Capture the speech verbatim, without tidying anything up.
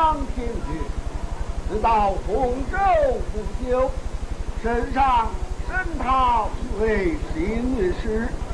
上天爵，自到同州不久，身上神桃为幸运事，